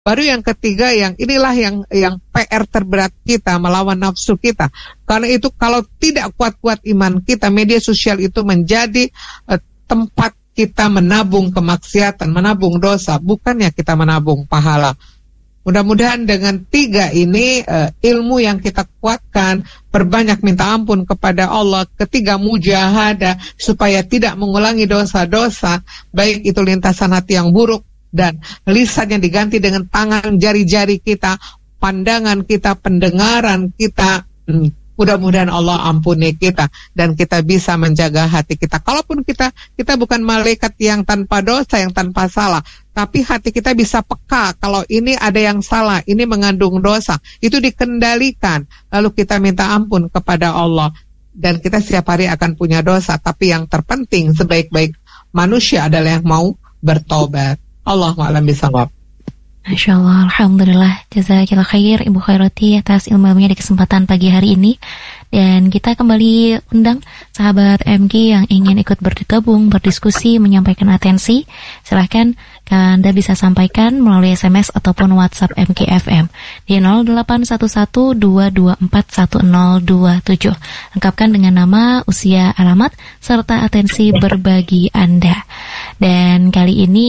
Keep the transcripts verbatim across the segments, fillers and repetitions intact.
Baru yang ketiga, yang inilah yang yang P R terberat kita, melawan nafsu kita. Karena itu kalau tidak kuat-kuat iman kita, media sosial itu menjadi uh, tempat kita menabung kemaksiatan, menabung dosa, bukannya kita menabung pahala. Mudah-mudahan dengan tiga ini uh, ilmu yang kita kuatkan, perbanyak minta ampun kepada Allah, ketiga mujahadah supaya tidak mengulangi dosa-dosa, baik itu lintasan hati yang buruk, dan lisan yang diganti dengan tangan jari-jari kita, pandangan kita, pendengaran kita. Hmm, mudah-mudahan Allah ampuni kita dan kita bisa menjaga hati kita. Kalaupun kita kita bukan malaikat yang tanpa dosa, yang tanpa salah, tapi hati kita bisa peka kalau ini ada yang salah, ini mengandung dosa, itu dikendalikan. Lalu kita minta ampun kepada Allah, dan kita setiap hari akan punya dosa. Tapi yang terpenting sebaik-baik manusia adalah yang mau bertobat. Allahu a'lam bishawab. Masya Allah, Alhamdulillah, jazakillah khair Ibu Khairati atas ilmu-ilmunya di kesempatan pagi hari ini. Dan kita kembali undang sahabat M K yang ingin ikut bergabung, berdiskusi, menyampaikan atensi. Silahkan Anda bisa sampaikan melalui S M S ataupun WhatsApp M K F M di nol delapan satu satu dua dua empat satu nol dua tujuh. Lengkapkan dengan nama, usia, alamat, serta atensi berbagi Anda. Dan kali ini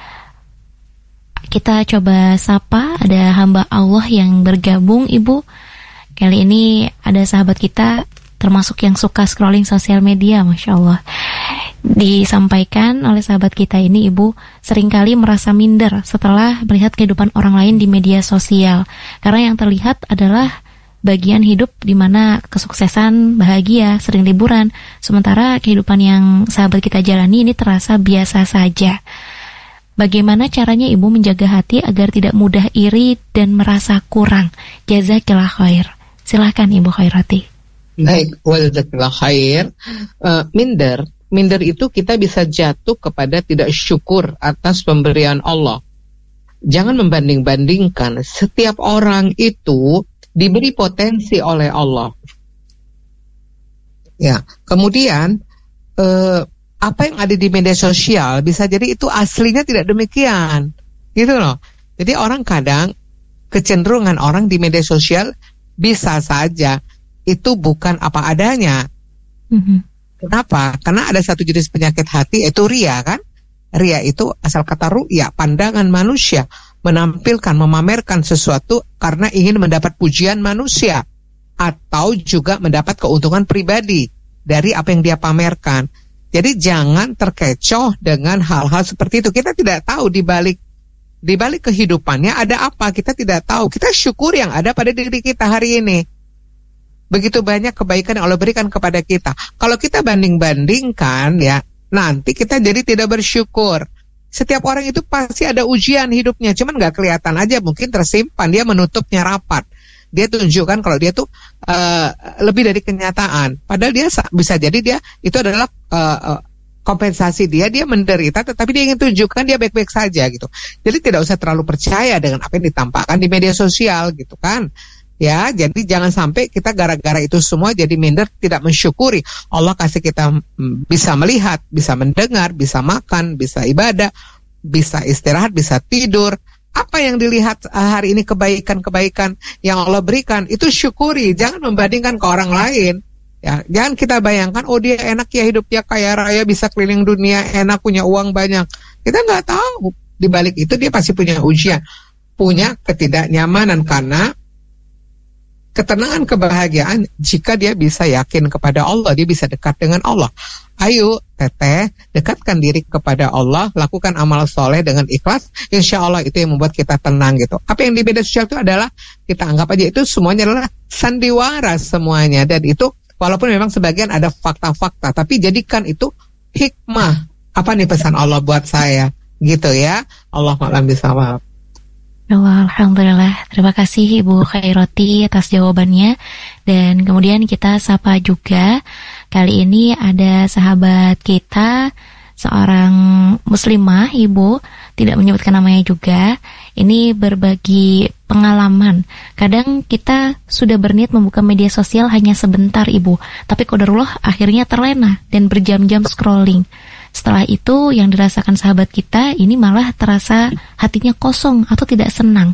kita coba sapa, ada hamba Allah yang bergabung, Ibu. Kali ini ada sahabat kita termasuk yang suka scrolling sosial media, Masya Allah. Disampaikan oleh sahabat kita ini, Ibu, seringkali merasa minder setelah melihat kehidupan orang lain di media sosial. Karena yang terlihat adalah bagian hidup di mana kesuksesan, bahagia, sering liburan. Sementara kehidupan yang sahabat kita jalani ini terasa biasa saja. Bagaimana caranya Ibu menjaga hati agar tidak mudah iri dan merasa kurang? Jazakillah khair. Silahkan Ibu Khairati. Baik, wajazakillah khair. Uh, minder, minder itu kita bisa jatuh kepada tidak syukur atas pemberian Allah. Jangan membanding-bandingkan. Setiap orang itu diberi potensi oleh Allah. Ya, kemudian uh, apa yang ada di media sosial bisa jadi itu aslinya tidak demikian, gitu loh. Jadi orang kadang kecenderungan orang di media sosial bisa saja itu bukan apa adanya. Mm-hmm. Kenapa? Karena ada satu jenis penyakit hati, yaitu ria, kan? Ria itu asal kata ru'ya, pandangan manusia, menampilkan, memamerkan sesuatu karena ingin mendapat pujian manusia atau juga mendapat keuntungan pribadi dari apa yang dia pamerkan. Jadi jangan terkecoh dengan hal-hal seperti itu. Kita tidak tahu di balik di balik kehidupannya ada apa. Kita tidak tahu. Kita syukur yang ada pada diri kita hari ini. Begitu banyak kebaikan yang Allah berikan kepada kita. Kalau kita banding-bandingkan, ya nanti kita jadi tidak bersyukur. Setiap orang itu pasti ada ujian hidupnya, cuman nggak kelihatan aja, mungkin tersimpan, dia menutupnya rapat. Dia tunjukkan kalau dia tuh uh, lebih dari kenyataan. Padahal dia bisa jadi dia itu adalah uh, uh, kompensasi dia, dia menderita, tetapi dia ingin tunjukkan dia baik-baik saja gitu. Jadi tidak usah terlalu percaya dengan apa yang ditampakkan di media sosial gitu kan. Ya, jadi jangan sampai kita gara-gara itu semua jadi minder, tidak mensyukuri. Allah kasih kita bisa melihat, bisa mendengar, bisa makan, bisa ibadah, bisa istirahat, bisa tidur. Apa yang dilihat hari ini kebaikan-kebaikan yang Allah berikan, itu syukuri, jangan membandingkan ke orang lain. Ya, jangan kita bayangkan, oh dia enak ya hidupnya kaya raya, bisa keliling dunia, enak punya uang banyak. Kita nggak tahu, di balik itu dia pasti punya ujian, punya ketidaknyamanan karena ketenangan, kebahagiaan jika dia bisa yakin kepada Allah, dia bisa dekat dengan Allah. Ayo teteh, dekatkan diri kepada Allah, lakukan amal soleh dengan ikhlas, insya Allah itu yang membuat kita tenang gitu. Apa yang di media sosial itu adalah, kita anggap aja itu semuanya adalah sandiwara semuanya, dan itu walaupun memang sebagian ada fakta-fakta, tapi jadikan itu hikmah. Apa nih pesan Allah buat saya gitu ya. Allah a'lam bishawab. Alhamdulillah, terima kasih Ibu Khairati atas jawabannya. Dan kemudian kita sapa juga, kali ini ada sahabat kita, seorang muslimah, Ibu, tidak menyebutkan namanya juga. Ini berbagi pengalaman. Kadang kita sudah berniat membuka media sosial hanya sebentar, Ibu, tapi qadarullah akhirnya terlena dan berjam-jam scrolling. Setelah itu yang dirasakan sahabat kita ini malah terasa hatinya kosong atau tidak senang.